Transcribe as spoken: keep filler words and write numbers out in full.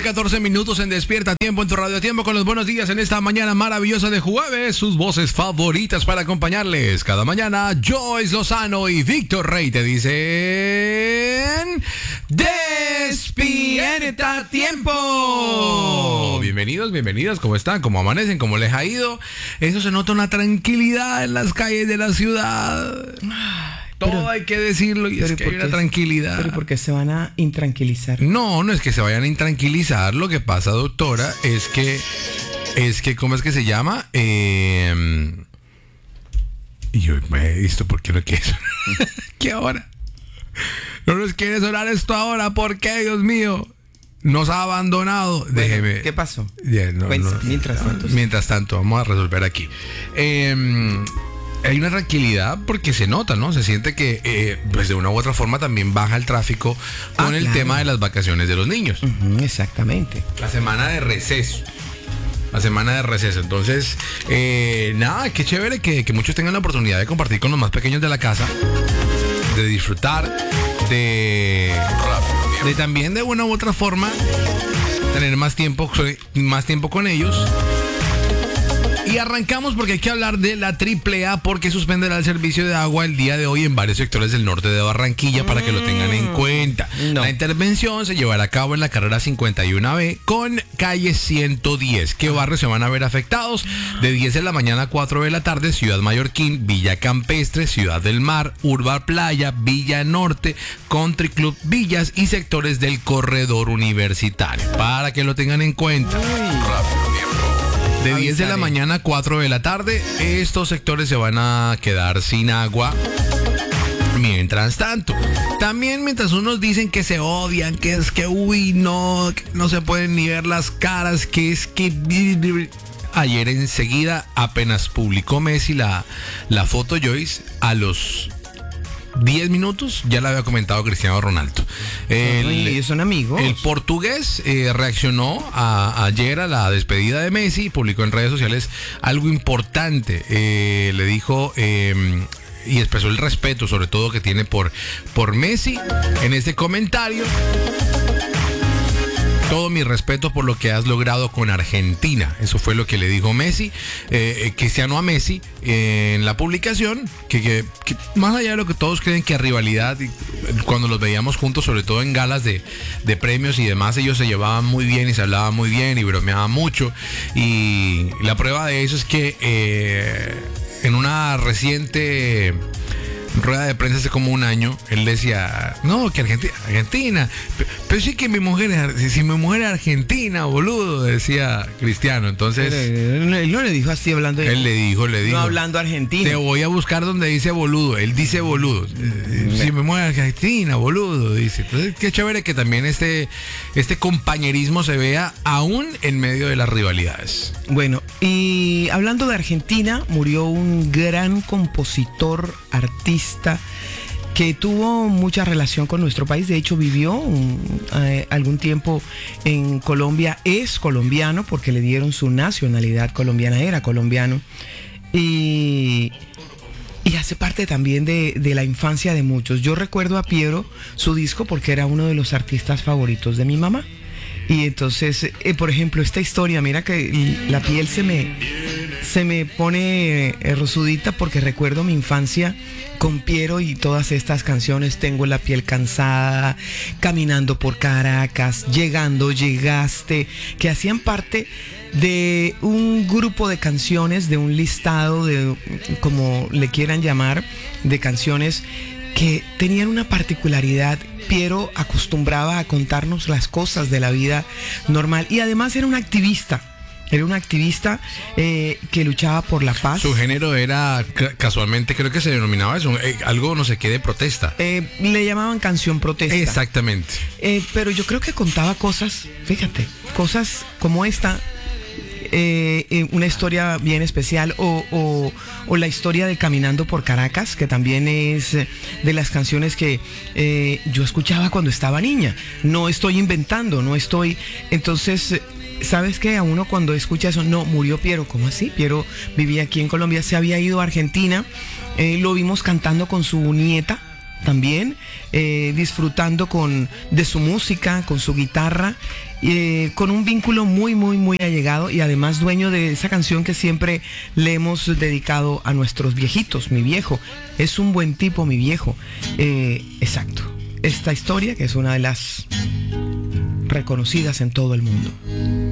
catorce minutos en Despierta Tiempo en tu Radio Tiempo con los buenos días en esta mañana maravillosa de jueves. Sus voces favoritas para acompañarles cada mañana. Joyce Lozano y Víctor Rey te dicen... ¡Despierta Tiempo! Bienvenidos, bienvenidas. ¿Cómo están? ¿Cómo amanecen? ¿Cómo les ha ido? Eso se nota una tranquilidad en las calles de la ciudad. Todo pero, hay que decirlo y es que hay una tranquilidad. Pero ¿por qué se van a intranquilizar? No, no es que se vayan a intranquilizar. Lo que pasa, doctora, es que, es que, ¿cómo es que se llama? Eh, y yo me he visto, ¿por qué no quiere sonar? ¿Qué ahora? No nos quiere sonar esto ahora, ¿por qué, Dios mío? Nos ha abandonado. Bueno, déjeme. ¿Qué pasó? Yeah, no, pues, no, mientras tanto. Mientras tanto, vamos a resolver aquí. Eh... Hay una tranquilidad porque se nota, ¿no? Se siente que, eh, pues de una u otra forma también baja el tráfico con ah, el claro. tema de las vacaciones de los niños. Uh-huh, exactamente. La semana de receso. La semana de receso. Entonces, eh, nada, qué chévere que, que muchos tengan la oportunidad de compartir con los más pequeños de la casa, de disfrutar, de, de también de una u otra forma tener más tiempo, más tiempo con ellos. Y arrancamos porque hay que hablar de la triple A porque suspenderá el servicio de agua el día de hoy en varios sectores del norte de Barranquilla para que lo tengan en cuenta. No. La intervención se llevará a cabo en la carrera cincuenta y uno B con calle ciento diez. ¿Qué barrios se van a ver afectados? De diez de la mañana a cuatro de la tarde, Ciudad Mallorquín, Villa Campestre, Ciudad del Mar, Urba Playa, Villa Norte, Country Club Villas y sectores del corredor universitario. Para que lo tengan en cuenta. Rápido, tiempo. De diez de la mañana a cuatro de la tarde, estos sectores se van a quedar sin agua. Mientras tanto, también mientras unos dicen que se odian, que es que uy, no, que no se pueden ni ver las caras, que es que... Ayer enseguida apenas publicó Messi la, la foto, Joyce, a los... diez minutos, ya lo había comentado Cristiano Ronaldo. El, ellos son amigos. El portugués eh, reaccionó a, ayer a la despedida de Messi y publicó en redes sociales algo importante. Eh, le dijo... Eh, y expresó el respeto, sobre todo, que tiene por, por Messi. En este comentario... Todo mi respeto por lo que has logrado con Argentina. Eso fue lo que le dijo Messi, eh, Cristiano a Messi eh, en la publicación, que, que, que más allá de lo que todos creen que a rivalidad, cuando los veíamos juntos, sobre todo en galas de, de premios y demás, ellos se llevaban muy bien y se hablaban muy bien y bromeaban mucho. Y la prueba de eso es que eh, en una reciente... rueda de prensa hace como un año, él decía, no, que Argentina, Argentina, pero sí que mi mujer es, si mi mujer es argentina, boludo, decía Cristiano. Entonces, él no le dijo así hablando de, él le dijo, le dijo, no hablando argentino. Te voy a buscar donde dice boludo, él dice boludo, mm. si mi mujer es argentina, boludo, dice. Entonces, qué chévere que también este, este compañerismo se vea aún en medio de las rivalidades. Bueno, y hablando de Argentina, murió un gran compositor, artista, que tuvo mucha relación con nuestro país. De hecho, vivió un, eh, algún tiempo en Colombia. Es colombiano porque le dieron su nacionalidad colombiana, era colombiano. Y, y hace parte también de, de la infancia de muchos. Yo recuerdo a Piero, su disco, porque era uno de los artistas favoritos de mi mamá. Y entonces, eh, por ejemplo, esta historia, mira que la piel se me, se me pone eh, rosudita porque recuerdo mi infancia con Piero y todas estas canciones. Tengo la piel cansada, Caminando por Caracas, Llegando, Llegaste, que hacían parte de un grupo de canciones, de un listado, de como le quieran llamar, de canciones que tenían una particularidad. Piero acostumbraba a contarnos las cosas de la vida normal y además era un activista. Era un activista eh, que luchaba por la paz. Su género era, casualmente creo que se denominaba eso, eh, algo no sé qué de protesta. Eh, le llamaban canción protesta. Exactamente. Eh, pero yo creo que contaba cosas, fíjate, cosas como esta. Eh, eh, una historia bien especial o, o, o la historia de Caminando por Caracas, que también es de las canciones que eh, yo escuchaba cuando estaba niña. No estoy inventando, no estoy... Entonces, ¿sabes qué? A uno cuando escucha eso, no, murió Piero. ¿Cómo así? Piero vivía aquí en Colombia, se había ido a Argentina, eh, lo vimos cantando con su nieta, también, eh, disfrutando con, de su música, con su guitarra, eh, con un vínculo muy, muy, muy allegado y además dueño de esa canción que siempre le hemos dedicado a nuestros viejitos, mi viejo. Es un buen tipo, mi viejo. Eh, exacto. Esta historia que es una de las reconocidas en todo el mundo.